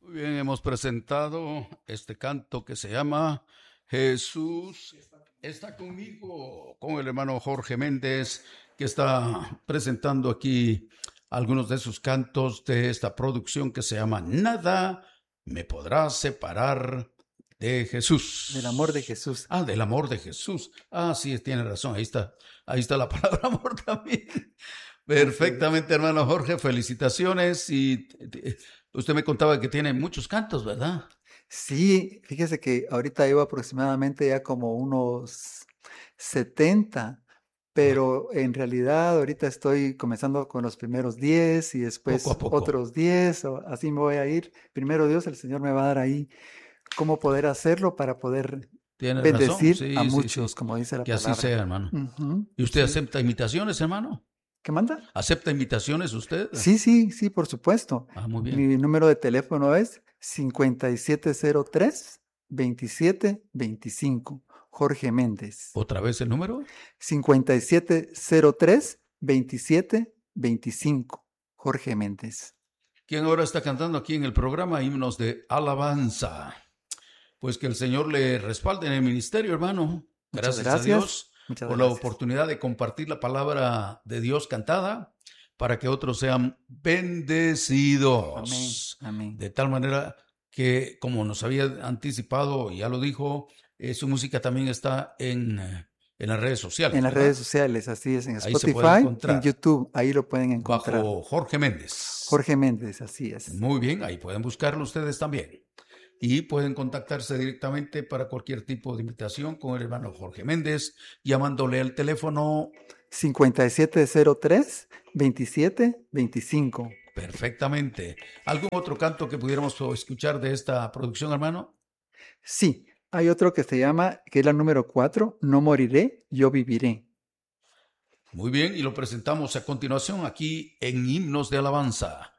Muy bien, hemos presentado este canto que se llama Jesús está conmigo, con el hermano Jorge Méndez, que está presentando aquí algunos de sus cantos de esta producción que se llama Nada me podrá separar de Jesús. Del amor de Jesús. Ah, del amor de Jesús. Ah, sí, tiene razón, ahí está la palabra amor también. Perfectamente, hermano Jorge, felicitaciones. Y usted me contaba que tiene muchos cantos, ¿verdad? Sí, fíjese que ahorita llevo aproximadamente ya como unos 70, pero en realidad ahorita estoy comenzando con los primeros 10 y Poco después a poco. otros 10, o así me voy a ir. Primero Dios, el Señor me va a dar ahí cómo poder hacerlo para poder Tiene razón, bendecir a sí, sí, muchos, sí. como dice la Que así palabra. sea, hermano. Ujú, ¿Y usted sí. acepta invitaciones, hermano? ¿Qué manda? ¿Acepta invitaciones usted? Sí, por supuesto. Ah, muy bien. Mi número de teléfono es 5703-2725. Jorge Méndez. ¿Otra vez el número? 5703-2725. Jorge Méndez. ¿Quién ahora está cantando aquí en el programa Himnos de Alabanza? Pues que el Señor le respalde en el ministerio, hermano. Muchas Gracias a gracias. Dios Muchas por la gracias. oportunidad de compartir la palabra de Dios cantada para que otros sean bendecidos. Amén. De tal manera que, como nos había anticipado, ya lo dijo, su música también está en las redes sociales, En las ¿verdad? redes sociales, así es, en Ahí se puede Spotify, encontrar. en YouTube, ahí lo pueden encontrar. Bajo Jorge Méndez. Jorge Méndez, así es. Muy bien, ahí pueden buscarlo ustedes también. Y pueden contactarse directamente para cualquier tipo de invitación con el hermano Jorge Méndez, llamándole al teléfono 5703-2725. perfectamente. ¿Algún otro canto que pudiéramos escuchar de esta producción, hermano? Sí, hay otro que se llama, que es la número 4, No moriré, yo viviré. Muy bien, y lo presentamos a continuación aquí en Himnos de Alabanza.